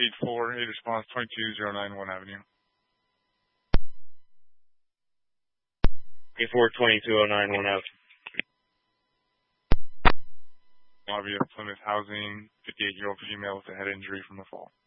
848 response 22091 Avenue. 22091 Avenue. Lobby of Plymouth Housing, 58-year-old female with a head injury from the fall.